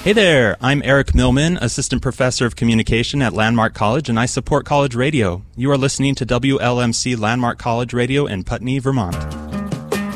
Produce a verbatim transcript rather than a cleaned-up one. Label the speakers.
Speaker 1: Hey there, I'm Eric Millman, Assistant Professor of Communication at Landmark College, and I support college radio. You are listening to W L M C Landmark College Radio in Putney, Vermont.